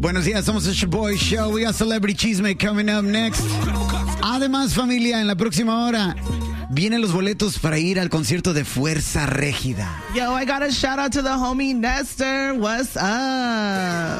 Buenos días, somos el Boy Show. We got Celebrity Chisme coming up next. Además, familia, en la próxima hora vienen los boletos para ir al concierto de Fuerza Régida. Yo, I got a shout out to the homie Nestor. What's up?